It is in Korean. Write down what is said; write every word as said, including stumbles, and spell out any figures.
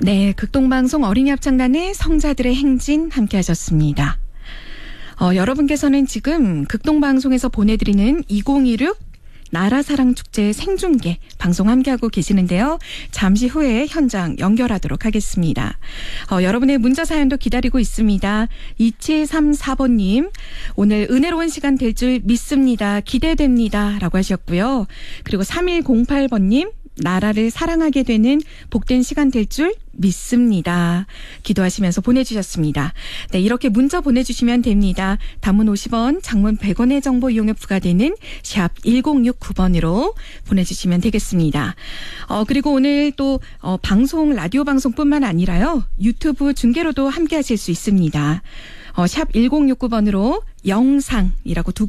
네, 극동방송 어린이 합창단의 성자들의 행진 함께 하셨습니다. 어, 여러분께서는 지금 극동방송에서 보내드리는 이천이십육 나라사랑축제 생중계 방송 함께하고 계시는데요. 잠시 후에 현장 연결하도록 하겠습니다. 어, 여러분의 문자 사연도 기다리고 있습니다. 이칠삼사 번님, 오늘 은혜로운 시간 될 줄 믿습니다. 기대됩니다. 라고 하셨고요. 그리고 삼일공팔 번님, 나라를 사랑하게 되는 복된 시간 될 줄 믿습니다. 기도하시면서 보내주셨습니다. 네, 이렇게 문자 보내주시면 됩니다. 단문 오십 원, 장문 백 원의 정보 이용료 부과되는 샵 일공육구 번으로 보내주시면 되겠습니다. 어, 그리고 오늘 또 어, 방송, 라디오 방송뿐만 아니라요. 유튜브 중계로도 함께 하실 수 있습니다. 어, 샵 일공육구 번으로 영상이라고 두